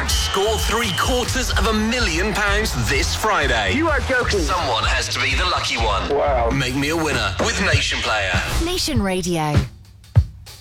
Score £750,000 this Friday. You are joking. Someone has to be the lucky one. Wow. Make me a winner with Nation Player. Nation Radio.